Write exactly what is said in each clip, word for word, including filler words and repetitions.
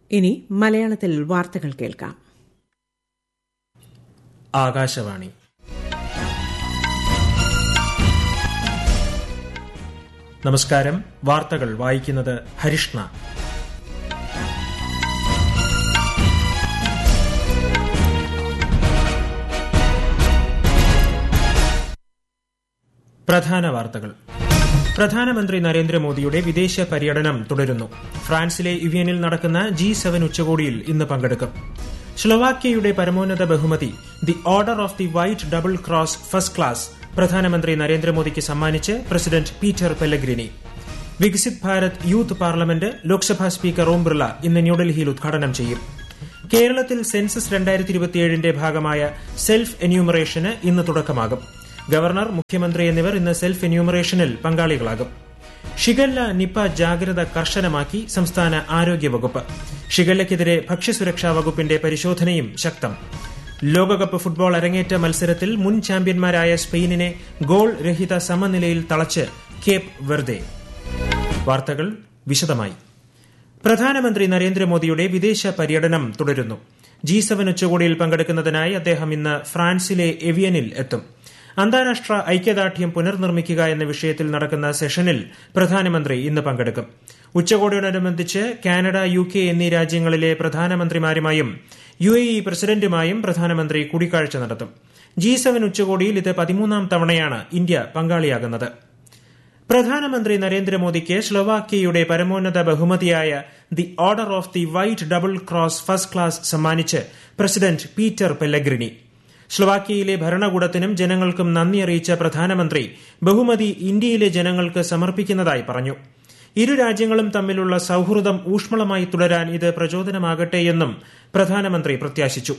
ഇനി മലയാളത്തിൽ വാർത്തകൾ കേൾക്കാം. ആകാശവാണി. നമസ്കാരം. വാർത്തകൾ വായിക്കുന്നത് ഹരിഷ്ണ. പ്രധാന വാർത്തകൾ. പ്രധാനമന്ത്രി നരേന്ദ്രമോദിയുടെ വിദേശ പര്യടനം തുടരുന്നു. ഫ്രാൻസിലെ യുവിയനിൽ നടക്കുന്ന ജി സെവൻ ഉച്ചകോടിയിൽ ഇന്ന് പങ്കെടുക്കും. സ്ലൊവാക്യയുടെ പരമോന്നത ബഹുമതി the order of the white double cross first class പ്രധാനമന്ത്രി നരേന്ദ്രമോദിക്ക് സമ്മാനിച്ച് president Peter Pellegrini. Viksit Bharat youth parliament Lok Sabha speaker Om Birla ഇന്ന് ന്യൂഡൽഹിയിൽ ഉദ്ഘാടനം ചെയ്യും. കേരളത്തിൽ സെൻസസ് രണ്ടായിരത്തി ഇരുപത്തിയേഴിന്റെ ഭാഗമായ സെൽഫ് എന്യൂമറേഷന് ഇന്ന് തുടക്കമാകും. ഗവർണർ, മുഖ്യമന്ത്രി എന്നിവർ ഇന്ന് സെൽഫ് എന്യൂമറേഷനിൽ പങ്കാളികളാകും. ഷിഗല്ല, നിപ ജാഗ്രത കർശനമാക്കി സംസ്ഥാന ആരോഗ്യവകുപ്പ്. ഷിഗല്ലയ്ക്കെതിരെ ഭക്ഷ്യസുരക്ഷാ വകുപ്പിന്റെ പരിശോധനയും ശക്തം. ലോകകപ്പ് ഫുട്ബോൾ അരങ്ങേറ്റ മത്സരത്തിൽ മുൻ ചാമ്പ്യന്മാരായ സ്പെയിനിനെ ഗോൾ രഹിത സമനിലയിൽ തളച്ച് കേപ്പ് വെർദെ. വാർത്തകൾ വിശദമായി. പ്രധാനമന്ത്രി നരേന്ദ്രമോദിയുടെ വിദേശ പര്യടനം തുടരുന്നു. ജി സെവൻ ഉച്ചകോടിയിൽ പങ്കെടുക്കുന്നതിനായി അദ്ദേഹം ഇന്ന് ഫ്രാൻസിലെ എവിയനിൽ എത്തും. അന്താരാഷ്ട്ര ഐക്യദാർഢ്യം പുനർനിർമ്മിക്കുക എന്ന വിഷയത്തിൽ നടക്കുന്ന സെഷനിൽ പ്രധാനമന്ത്രി ഇന്ന് പങ്കെടുക്കും. ഉച്ചകോടിയോടനുബന്ധിച്ച് കാനഡ, യു കെ എന്നീ രാജ്യങ്ങളിലെ പ്രധാനമന്ത്രിമാരുമായും യു എ ഇ പ്രസിഡന്റുമായും പ്രധാനമന്ത്രി കൂടിക്കാഴ്ച നടത്തും. ജി സെവൻ ഉച്ചകോടിയിൽ ഇത് പതിമൂന്നാം തവണയാണ് ഇന്ത്യ പങ്കാളിയാകുന്നത്. പ്രധാനമന്ത്രി നരേന്ദ്രമോദിക്ക് സ്ലൊവാക്യയുടെ പരമോന്നത ബഹുമതിയായ the order of the white double cross first class സമ്മാനിച്ച് പ്രസിഡന്റ് പീറ്റർ പെല്ലഗ്രിനി. സ്ലൊവാക്യയിലെ ഭരണകൂടത്തിനും ജനങ്ങൾക്കും നന്ദി അറിയിച്ച പ്രധാനമന്ത്രി ബഹുമതി ഇന്ത്യയിലെ ജനങ്ങൾക്ക് സമർപ്പിക്കുന്നതായി പറഞ്ഞു. ഇരു രാജ്യങ്ങളും തമ്മിലുള്ള സൌഹൃദം ഊഷ്മളമായി തുടരാൻ ഇത് പ്രചോദനമാകട്ടെയെന്നും പ്രധാനമന്ത്രി പ്രത്യാശിച്ചു.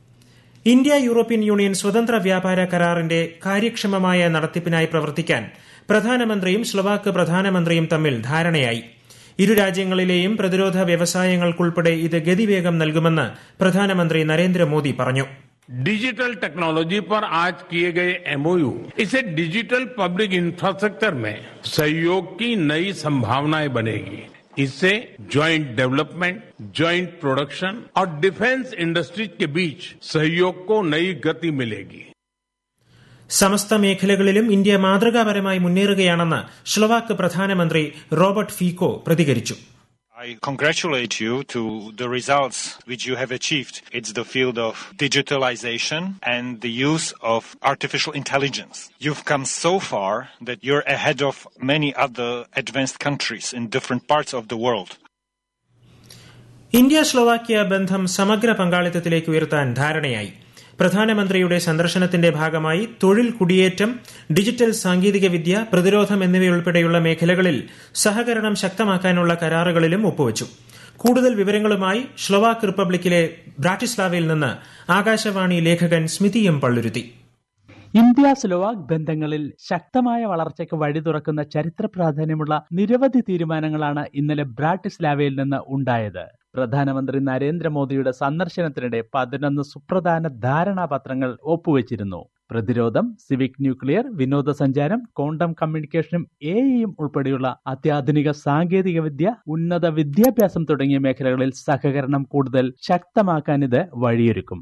ഇന്ത്യ യൂറോപ്യൻ യൂണിയൻ സ്വതന്ത്ര വ്യാപാര കരാറിന്റെ കാര്യക്ഷമമായ നടത്തിപ്പിനായി പ്രവർത്തിക്കാൻ പ്രധാനമന്ത്രിയും സ്ലൊവാക്ക് പ്രധാനമന്ത്രിയും തമ്മിൽ ധാരണയായി. ഇരു രാജ്യങ്ങളിലെയും പ്രതിരോധ വ്യവസായങ്ങൾക്കുൾപ്പെടെ ഇത് ഗതിവേഗം നൽകുമെന്ന് പ്രധാനമന്ത്രി നരേന്ദ്രമോദി പറഞ്ഞു. डिजिटल टेक्नोलॉजी पर आज किए गए एमओयू इसे डिजिटल पब्लिक इंफ्रास्ट्रक्चर में सहयोग की नई संभावनाएं बनेगी. इससे ज्वाइंट डेवलपमेंट, ज्वाइंट प्रोडक्शन और डिफेंस इंडस्ट्रीज के बीच सहयोग को नई गति मिलेगी. സമസ്ത മേഖലകളിലും ഇന്ത്യ മാതൃകാപരമായി മുന്നേറുകയാണെന്ന് സ്ലൊവാക്ക് പ്രധാനമന്ത്രി റോബർട്ട് ഫീക്കോ പ്രതികരിച്ചു. I congratulate you to the results which you have achieved. It's the field of digitalization and the use of artificial intelligence. You've come so far that you're ahead of many other advanced countries in different parts of the world. India Slovakia ബന്ധം സമഗ്ര പങ്കാളിത്തത്തിലേക്ക് ഉയർത്താൻ ധാരണയായി. പ്രധാനമന്ത്രിയുടെ സന്ദർശനത്തിന്റെ ഭാഗമായി തൊഴിൽ, കുടിയേറ്റം, digital സാങ്കേതികവിദ്യ, പ്രതിരോധം എന്നിവയുൾപ്പെടെയുള്ള മേഖലകളിൽ സഹകരണം ശക്തമാക്കാനുള്ള കരാറുകളിലും ഒപ്പുവച്ചു. കൂടുതൽ വിവരങ്ങളുമായി സ്ലൊവാക്ക് റിപ്പബ്ലിക്കിലെ ബ്രാറ്റിസ്ലാവയിൽ നിന്ന് ആകാശവാണി ലേഖകൻ സ്മിതി എം പള്ളുരുത്തി. ഇന്ത്യ സ്ലൊവാക്ക് ബന്ധങ്ങളിൽ ശക്തമായ വളർച്ചയ്ക്ക് വഴി തുറക്കുന്ന ചരിത്ര പ്രാധാന്യമുള്ള നിരവധി തീരുമാനങ്ങളാണ് ഇന്നലെ ബ്രാറ്റിസ്ലാവയിൽ നിന്ന് ഉണ്ടായത്. പ്രധാനമന്ത്രി നരേന്ദ്രമോദിയുടെ സന്ദർശനത്തിനിടെ പതിനൊന്ന് സുപ്രധാന ധാരണാപത്രങ്ങൾ ഒപ്പുവച്ചിരുന്നു. പ്രതിരോധം, സിവിക് ന്യൂക്ലിയർ, വിനോദസഞ്ചാരം, ക്വാണ്ടം കമ്മ്യൂണിക്കേഷനും എ ഐയും ഉൾപ്പെടെയുള്ള അത്യാധുനിക സാങ്കേതിക വിദ്യ, ഉന്നത വിദ്യാഭ്യാസം തുടങ്ങിയ മേഖലകളിൽ സഹകരണം കൂടുതൽ ശക്തമാക്കാൻ ഇത് വഴിയൊരുക്കും.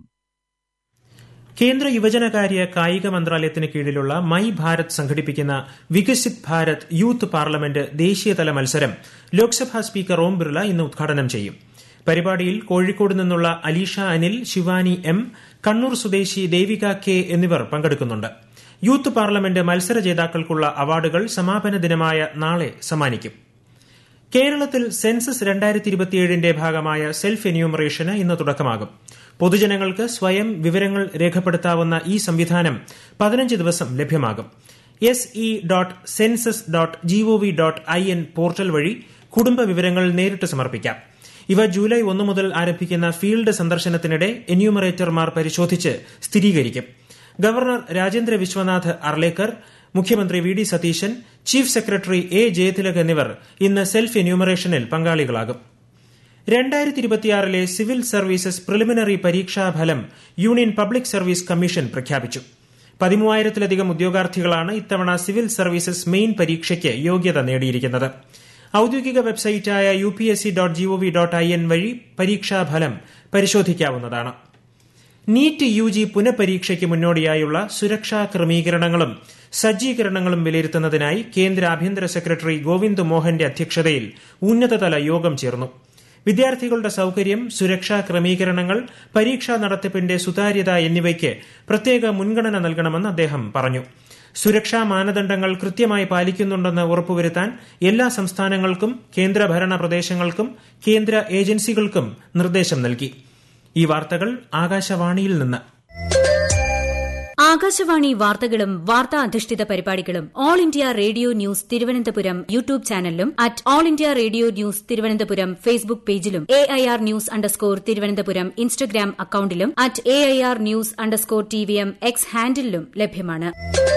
കേന്ദ്ര യുവജനകാര്യ കായിക മന്ത്രാലയത്തിന് കീഴിലുള്ള മൈ ഭാരത് സംഘടിപ്പിക്കുന്ന വികസിത് ഭാരത് യൂത്ത് പാർലമെന്റ് ദേശീയതല മത്സരം ലോക്സഭാ സ്പീക്കർ ഓം ബിർള ഇന്ന് ഉദ്ഘാടനം ചെയ്യും. പരിപാടിയിൽ കോഴിക്കോട് നിന്നുള്ള അലീഷ അനിൽ, ശിവാനി എം, കണ്ണൂർ സ്വദേശി ദേവിക കെ എന്നിവർ പങ്കെടുക്കുന്നുണ്ട്. യൂത്ത് പാർലമെന്റ് മത്സര ജേതാക്കൾക്കുള്ള അവാർഡുകൾ സമാപന ദിനമായ നാളെ സമ്മാനിക്കും. കേരളത്തിൽ സെൻസസ് രണ്ടായിരത്തി ഇരുപത്തിയേഴിന്റെ ഭാഗമായ സെൽഫ് എന്യൂമറേഷന് ഇന്ന് തുടക്കമാകും. പൊതുജനങ്ങൾക്ക് സ്വയം വിവരങ്ങൾ രേഖപ്പെടുത്താവുന്ന ഈ സംവിധാനം പതിനഞ്ച് ദിവസം ലഭ്യമാകും. S E dot census dot G O V dot I N portal വഴി കുടുംബ വിവരങ്ങൾ നേരിട്ട് സമർപ്പിക്കാം. ഇവ ജൂലൈ ഒന്ന് മുതൽ ആരംഭിക്കുന്ന ഫീൽഡ് സന്ദർശനത്തിനിടെ എന്യൂമറേറ്റർമാർ പരിശോധിച്ച് സ്ഥിരീകരിക്കും. ഗവർണർ രാജേന്ദ്ര വിശ്വനാഥ് അർലേക്കർ, മുഖ്യമന്ത്രി V D Satheesan, chief secretary A Jayathilak എന്നിവർ ഇന്ന് സെൽഫ് എന്യൂമറേഷനിൽ പങ്കാളികളാകും. രണ്ടായിരത്തി ഇരുപത്തിയാറിലെ സിവിൽ സർവീസസ് പ്രിലിമിനറി പരീക്ഷാഫലം യൂണിയൻ പബ്ലിക് സർവീസ് കമ്മീഷൻ പ്രഖ്യാപിച്ചു. പതിമൂവായിരത്തിലധികം ഉദ്യോഗാർത്ഥികളാണ് ഇത്തവണ സിവിൽ സർവീസസ് മെയിൻ പരീക്ഷയ്ക്ക് യോഗ്യത നേടിയിരിക്കുന്നത്. ഔദ്യോഗിക വെബ്സൈറ്റായ U P S C dot G O V dot I N വഴി പരീക്ഷാഫലം പരിശോധിക്കാവുന്നതാണ്. നീറ്റ് യു ജി പുനഃപരീക്ഷയ്ക്ക് മുന്നോടിയായുള്ള സുരക്ഷാ ക്രമീകരണങ്ങളും സജ്ജീകരണങ്ങളും വിലയിരുത്തുന്നതിനായി കേന്ദ്ര ആഭ്യന്തര സെക്രട്ടറി ഗോവിന്ദ് മോഹന്റെ അധ്യക്ഷതയിൽ ഉന്നതതല യോഗം ചേർന്നു. വിദ്യാർത്ഥികളുടെ സൌകര്യം, സുരക്ഷാ ക്രമീകരണങ്ങൾ, പരീക്ഷാ നടത്തിപ്പിന്റെ സുതാര്യത എന്നിവയ്ക്ക് പ്രത്യേക മുൻഗണന നൽകണമെന്ന് അദ്ദേഹം പറഞ്ഞു. സുരക്ഷാ മാനദണ്ഡങ്ങൾ കൃത്യമായി പാലിക്കുന്നുണ്ടെന്ന് ഉറപ്പുവരുത്താൻ എല്ലാ സംസ്ഥാനങ്ങൾക്കും കേന്ദ്രഭരണ പ്രദേശങ്ങൾക്കും കേന്ദ്ര ഏജൻസികൾക്കും നിർദ്ദേശം നൽകി. ഈ വാർത്തകൾ ആകാശവാണിയിൽ നിന്ന്. ആകാശവാണി വാർത്തകളും വാർത്താ അധിഷ്ഠിത പരിപാടികളും all India radio news Thiruvananthapuram YouTube ചാനലിലും at all India radio news Thiruvananthapuram Facebook പേജിലും A I R news underscore Thiruvananthapuram Instagram അക്കൌണ്ടിലും at A I R news underscore T V M X ഹാൻഡിലും ലഭ്യമാണ്.